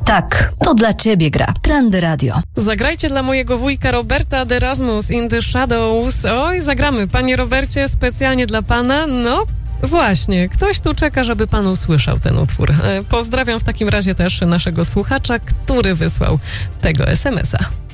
Tak, to dla ciebie gra. Trendy Radio. Zagrajcie dla mojego wujka Roberta The Erasmus in the Shadows. Oj, zagramy. Panie Robercie, specjalnie dla pana. No, właśnie. Ktoś tu czeka, żeby pan usłyszał ten utwór. Pozdrawiam w takim razie też naszego słuchacza, który wysłał tego SMS-a.